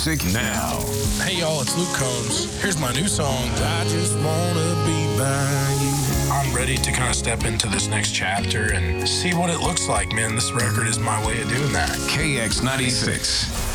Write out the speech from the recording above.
music now. Hey y'all, it's Luke Combs. Here's my new song, I Just Wanna Be By You. I'm ready to kind of step into this next chapter and see what it looks like, man. This record is my way of doing that. KX96.